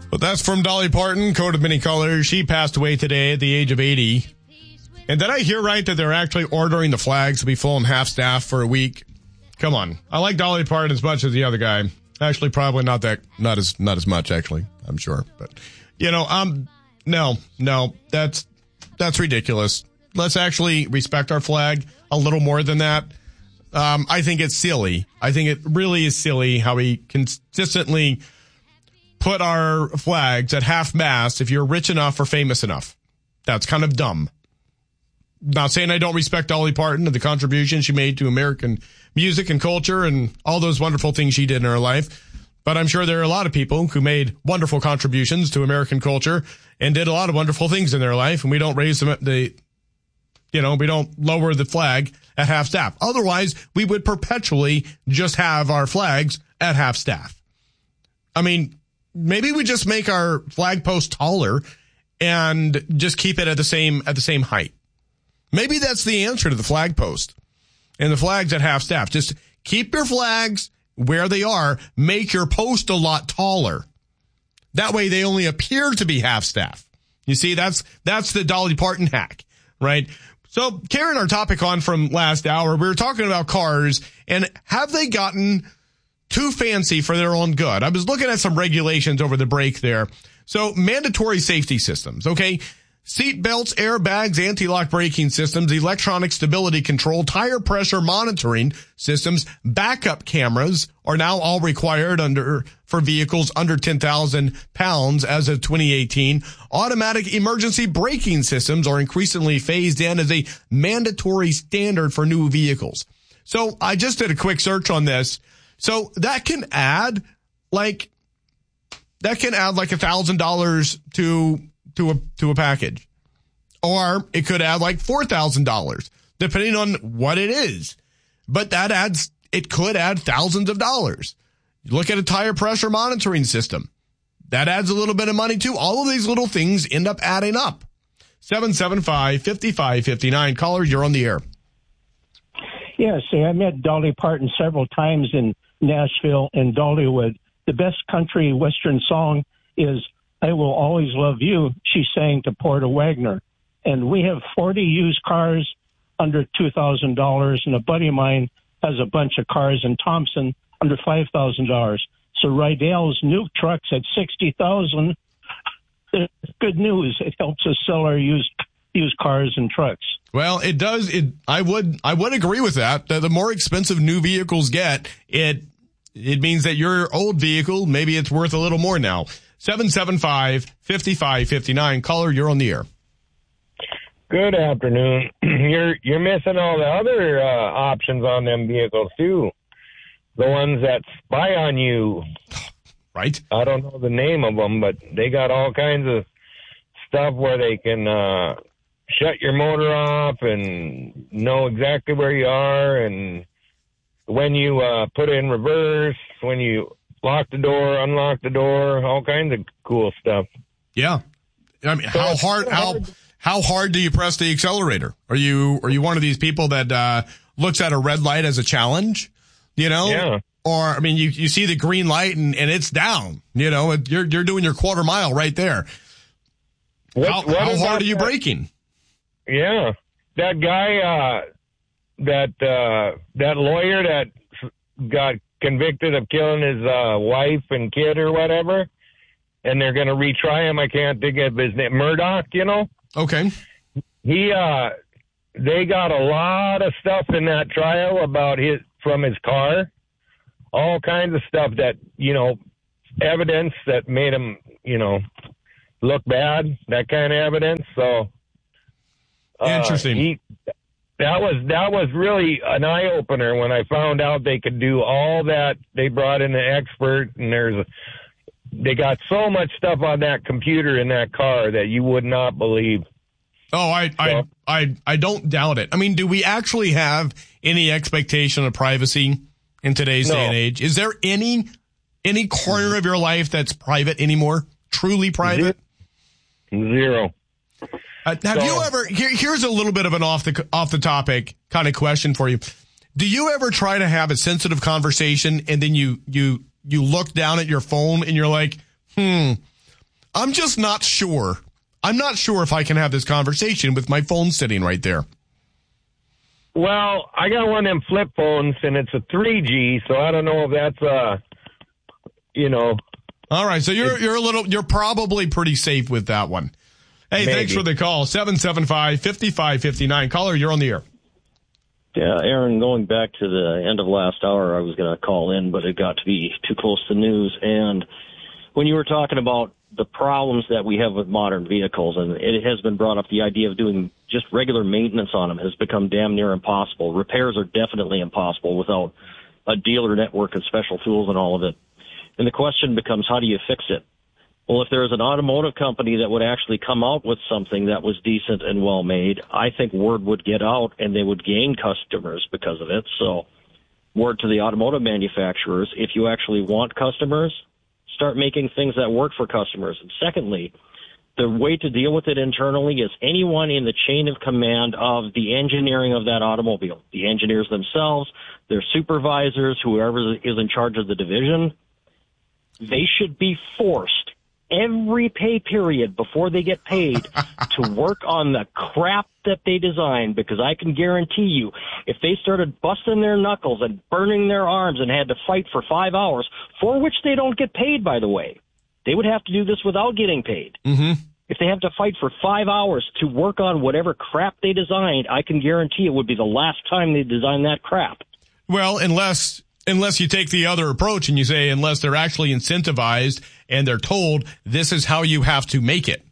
But that's from Dolly Parton, Coat of Many Colors. She passed away today at the age of 80. And did I hear right that they're actually ordering the flags to be full and half-staff for a week? Come on. I like Dolly Parton as much as the other guy. Actually, probably not as much, actually, I'm sure. But, no, that's ridiculous. Let's actually respect our flag a little more than that. I think it's silly. I think it really is silly how we consistently put our flags at half-mast if you're rich enough or famous enough. That's kind of dumb. Not saying I don't respect Dolly Parton and the contribution she made to American music and culture and all those wonderful things she did in her life. But I'm sure there are a lot of people who made wonderful contributions to American culture and did a lot of wonderful things in their life, and we don't raise them we don't lower the flag at half-staff. Otherwise, we would perpetually just have our flags at half-staff. I mean, maybe we just make our flag post taller and just keep it at the same height. Maybe that's the answer to the flag post and the flags at half-staff. Just keep your flags where they are. Make your post a lot taller. That way they only appear to be half-staff. You see, that's the Dolly Parton hack, right? So carrying our topic on from last hour, we were talking about cars and have they gotten too fancy for their own good? I was looking at some regulations over the break there. So mandatory safety systems, okay? Seat belts, airbags, anti-lock braking systems, electronic stability control, tire pressure monitoring systems, backup cameras are now all required for vehicles under 10,000 pounds as of 2018. Automatic emergency braking systems are increasingly phased in as a mandatory standard for new vehicles. So I just did a quick search on this. So that can add like $1,000 to a package. Or it could add like $4,000, depending on what it is. But it could add thousands of dollars. You look at a tire pressure monitoring system. That adds a little bit of money too. All of these little things end up adding up. 775-5559. Caller, you're on the air. Yeah, see, I met Dolly Parton several times in Nashville and Dollywood. The best country western song is I Will Always Love You, she sang to Porter Wagner. And we have 40 used cars under $2,000, and a buddy of mine has a bunch of cars in Thompson under $5,000. So Rydell's new truck's at $60,000. Good news. It helps us sell our used cars and trucks. Well, it does. I would agree with that. The more expensive new vehicles get, it means that your old vehicle, maybe it's worth a little more now. 775-5559. Caller, you're on the air. Good afternoon. You're missing all the other options on them vehicles too. The ones that spy on you. Right. I don't know the name of them, but they got all kinds of stuff where they can shut your motor off and know exactly where you are, and when you put it in reverse, when you lock the door, unlock the door, all kinds of cool stuff. Yeah. I mean, how hard do you press the accelerator? Are you one of these people that looks at a red light as a challenge? Yeah. Or, I mean, you see the green light and it's down. You're doing your quarter mile right there. How hard are you braking? Yeah. That guy, that lawyer that got convicted of killing his wife and kid or whatever, and they're going to retry him. I can't think of his name. Murdoch, Okay. They got a lot of stuff in that trial from his car. All kinds of stuff that, evidence that made him, look bad, that kind of evidence. So interesting. That was really an eye opener when I found out they could do all that. They brought in an expert, and they got so much stuff on that computer in that car that you would not believe. Oh, I don't doubt it. I mean, do we actually have any expectation of privacy in today's day and age? Is there any corner of your life that's private anymore? Truly private? Zero. Have you ever? Here's a little bit of an off the topic kind of question for you. Do you ever try to have a sensitive conversation and then you look down at your phone and you're like, I'm just not sure. I'm not sure if I can have this conversation with my phone sitting right there. Well, I got one of them flip phones, and it's a 3G, so I don't know if that's All right, so you're probably pretty safe with that one. Hey, maybe. Thanks for the call. 775-5559. Caller, you're on the air. Yeah, Aaron, going back to the end of last hour, I was going to call in, but it got to be too close to news. And when you were talking about the problems that we have with modern vehicles, and it has been brought up, the idea of doing just regular maintenance on them has become damn near impossible. Repairs are definitely impossible without a dealer network of special tools and all of it. And the question becomes, how do you fix it? Well, if there was an automotive company that would actually come out with something that was decent and well made, I think word would get out and they would gain customers because of it. So word to the automotive manufacturers, if you actually want customers, start making things that work for customers. And secondly, the way to deal with it internally is anyone in the chain of command of the engineering of that automobile, the engineers themselves, their supervisors, whoever is in charge of the division, they should be forced every pay period before they get paid to work on the crap that they designed, because I can guarantee you, if they started busting their knuckles and burning their arms and had to fight for 5 hours, for which they don't get paid, by the way, they would have to do this without getting paid. Mm-hmm. If they have to fight for 5 hours to work on whatever crap they designed, I can guarantee it would be the last time they designed that crap. Well, unless you take the other approach and you say, unless they're actually incentivized and they're told this is how you have to make it.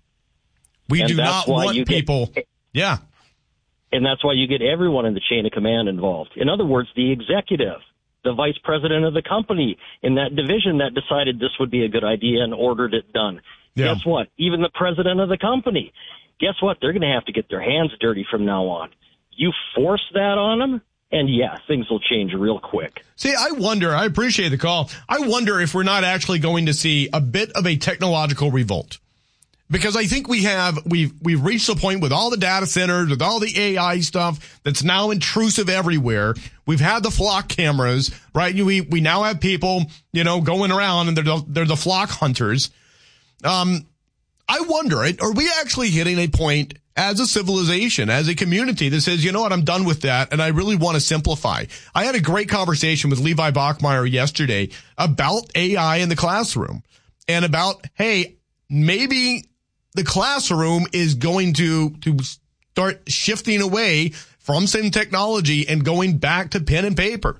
We do not want people. Yeah. And that's why you get everyone in the chain of command involved. In other words, the executive, the vice president of the company in that division that decided this would be a good idea and ordered it done. Yeah. Guess what? Even the president of the company, guess what? They're going to have to get their hands dirty from now on. You force that on them, and yeah, things will change real quick. See, I wonder, I appreciate the call. I wonder if we're not actually going to see a bit of a technological revolt. Because I think we've reached the point with all the data centers, with all the AI stuff that's now intrusive everywhere. We've had the flock cameras, right? We now have people, going around and they're the flock hunters. I wonder, are we actually hitting a point as a civilization, as a community that says, you know what, I'm done with that, and I really want to simplify. I had a great conversation with Levi Bachmeyer yesterday about AI in the classroom and about, hey, maybe the classroom is going to start shifting away from some technology and going back to pen and paper.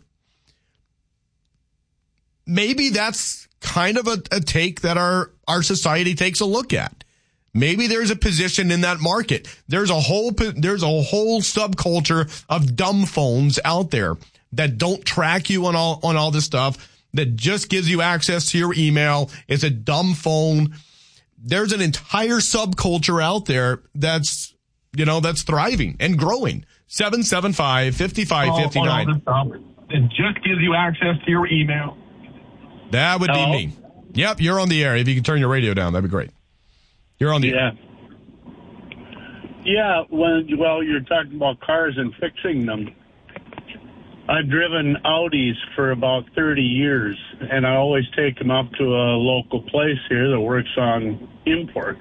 Maybe that's kind of a take that our society takes a look at. Maybe there's a position in that market. There's a whole subculture of dumb phones out there that don't track you on all this stuff, that just gives you access to your email. It's a dumb phone. There's an entire subculture out there that's thriving and growing. 775-5559. It just gives you access to your email. That would be me. Yep, you're on the air. If you can turn your radio down, that'd be great. You're on the air. Yeah, while you're talking about cars and fixing them, I've driven Audis for about 30 years, and I always take them up to a local place here that works on imports.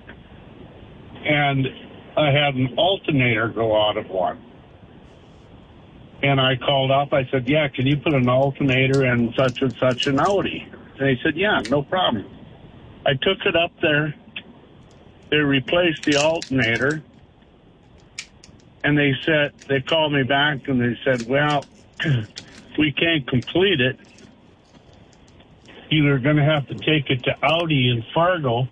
And I had an alternator go out of one. And I called up, I said, yeah, can you put an alternator in such and such an Audi? And they said, yeah, no problem. I took it up there. They replaced the alternator, and they called me back and they said, well, we can't complete it. You're going to have to take it to Audi in Fargo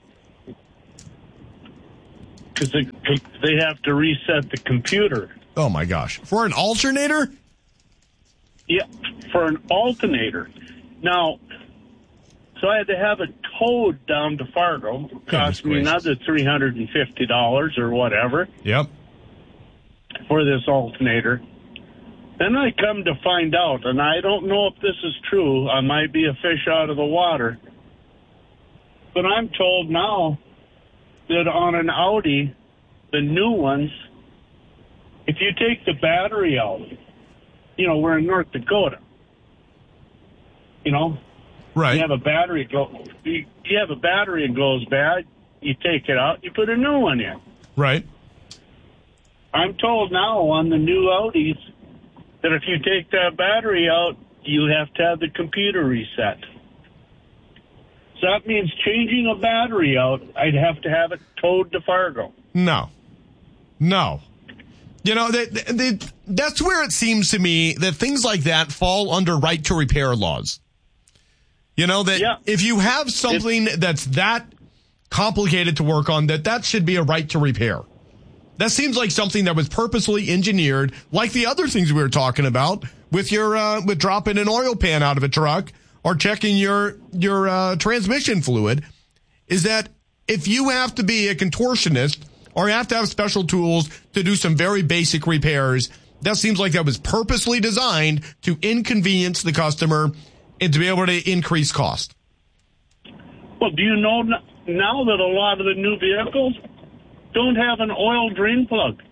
because they have to reset the computer. Oh, my gosh. For an alternator? Yeah, for an alternator. Now, so I had to have it towed down to Fargo. It cost me another $350 or whatever. Yep. For this alternator. Then I come to find out, and I don't know if this is true. I might be a fish out of the water. But I'm told now that on an Audi, the new ones, if you take the battery out, we're in North Dakota, Right. You have a battery, you have a battery and goes bad, you take it out, you put a new one in. Right. I'm told now on the new Audis that if you take that battery out, you have to have the computer reset. So that means changing a battery out, I'd have to have it towed to Fargo. No. You know, that's where it seems to me that things like that fall under right to repair laws. You know, that if you have something that's that complicated to work on, that should be a right to repair. That seems like something that was purposely engineered, like the other things we were talking about with your with dropping an oil pan out of a truck or checking your transmission fluid, is that if you have to be a contortionist or you have to have special tools to do some very basic repairs, that seems like that was purposely designed to inconvenience the customer and to be able to increase cost. Well, do you know now that a lot of the new vehicles don't have an oil drain plug?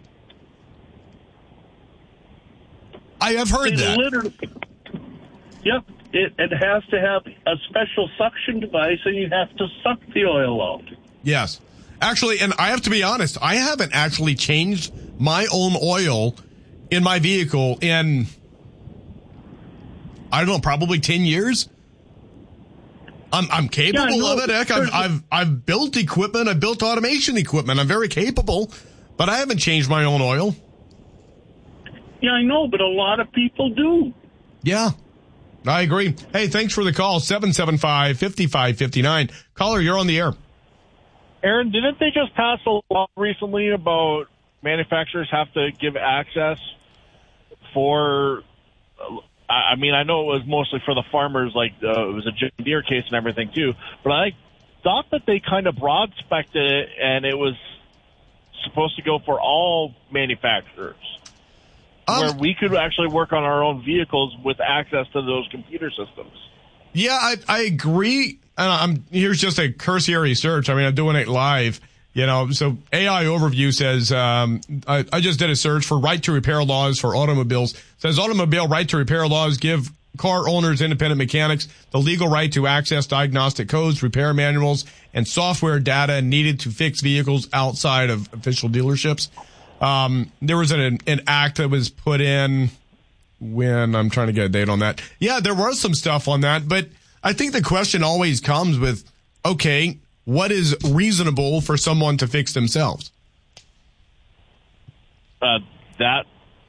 I have heard that. Yep. It has to have a special suction device, and you have to suck the oil out. Yes. Actually, and I have to be honest, I haven't actually changed my own oil in my vehicle in, I don't know, probably 10 years. I'm capable of it. Heck, I've built equipment. I've built automation equipment. I'm very capable, but I haven't changed my own oil. Yeah, I know, but a lot of people do. Yeah, I agree. Hey, thanks for the call. 775-5559. Caller, you're on the air. Aaron, didn't they just pass a law recently about manufacturers have to give access for, I mean, I know it was mostly for the farmers, like it was a John Deere case and everything too, but I thought that they kind of broad-spec'd it and it was supposed to go for all manufacturers, where we could actually work on our own vehicles with access to those computer systems. Yeah, I agree. And here's just a cursory search. I mean, I'm doing it live, you know. So AI Overview says, I just did a search for right to repair laws for automobiles. It says automobile right to repair laws give car owners, independent mechanics, the legal right to access diagnostic codes, repair manuals, and software data needed to fix vehicles outside of official dealerships. There was an act that was put in when, I'm trying to get a date on that. Yeah, there was some stuff on that, but I think the question always comes with, okay, what is reasonable for someone to fix themselves? That's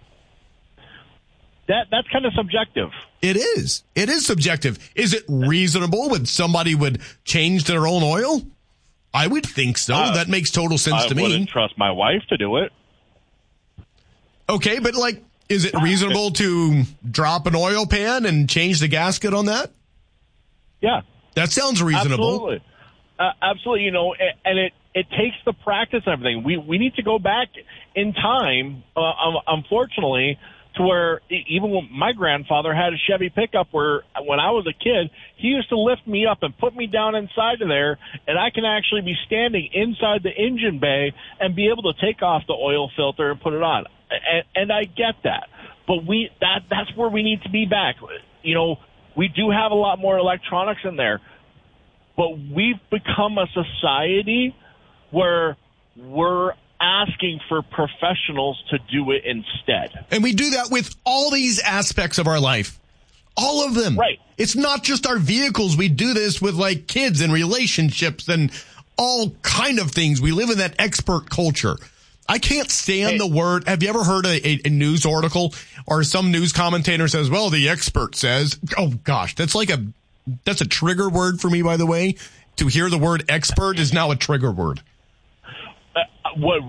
kind of subjective. It is. It is subjective. Is it reasonable when somebody would change their own oil? I would think so. That makes total sense to me. I wouldn't trust my wife to do it. Okay, but like, is it reasonable to drop an oil pan and change the gasket on that? Yeah. That sounds reasonable. Absolutely. Absolutely. You know, and it takes the practice and everything. We need to go back in time, unfortunately, to where even when my grandfather had a Chevy pickup where when I was a kid, he used to lift me up and put me down inside of there, and I can actually be standing inside the engine bay and be able to take off the oil filter and put it on. And I get that. But that's where we need to be back. You know, we do have a lot more electronics in there, but we've become a society where we're asking for professionals to do it instead. And we do that with all these aspects of our life. All of them. Right. It's not just our vehicles. We do this with like kids and relationships and all kind of things. We live in that expert culture. I can't stand the word. Have you ever heard a news article or some news commentator says, well, the expert says, oh gosh, that's a trigger word for me, by the way. To hear the word expert is now a trigger word. What